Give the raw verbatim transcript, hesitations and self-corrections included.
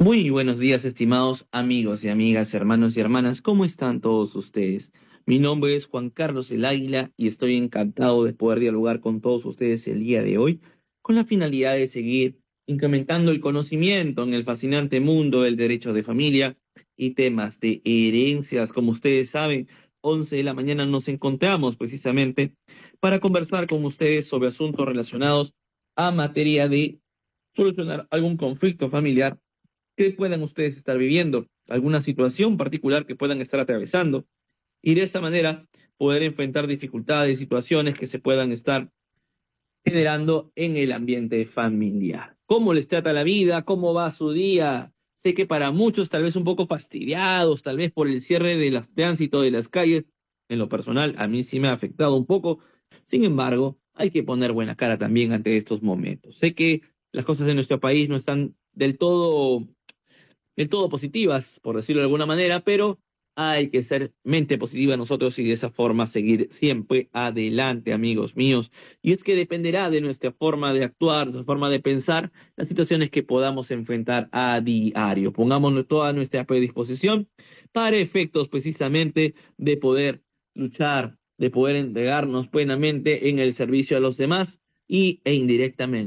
Muy buenos días, estimados amigos y amigas, hermanos y hermanas. ¿Cómo están todos ustedes? Mi nombre es Juan Carlos El Águila y estoy encantado de poder dialogar con todos ustedes el día de hoy con la finalidad de seguir incrementando el conocimiento en el fascinante mundo del derecho de familia y temas de herencias. Como ustedes saben, once de la mañana nos encontramos precisamente para conversar con ustedes sobre asuntos relacionados a materia de solucionar algún conflicto familiar que puedan ustedes estar viviendo, alguna situación particular que puedan estar atravesando, y de esa manera poder enfrentar dificultades, situaciones que se puedan estar generando en el ambiente familiar. ¿Cómo les trata la vida? ¿Cómo va su día? Sé que para muchos tal vez un poco fastidiados, tal vez por el cierre de las tránsito de las calles, en lo personal a mí sí me ha afectado un poco. Sin embargo, hay que poner buena cara también ante estos momentos. Sé que las cosas de nuestro país no están del todo del todo positivas, por decirlo de alguna manera, pero hay que ser mente positiva nosotros y de esa forma seguir siempre adelante, amigos míos. Y es que dependerá de nuestra forma de actuar, nuestra forma de pensar, las situaciones que podamos enfrentar a diario. Pongámonos toda nuestra predisposición para efectos precisamente de poder luchar, de poder entregarnos plenamente en el servicio a los demás y, e indirectamente